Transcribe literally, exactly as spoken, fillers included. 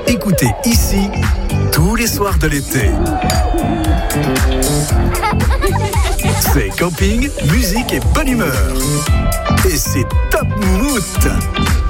Écoutez ici tous les soirs de l'été. C'est camping, musique et bonne humeur. Et c'est Top Moumout.